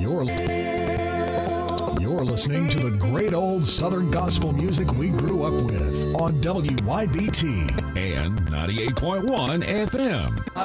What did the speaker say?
You're listening to the great old Southern gospel music we grew up with on WYBT and 98.1 FM.